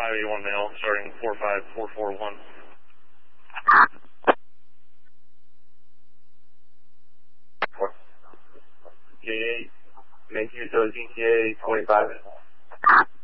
581 male, starting 45441. J8, make use of GTA 25.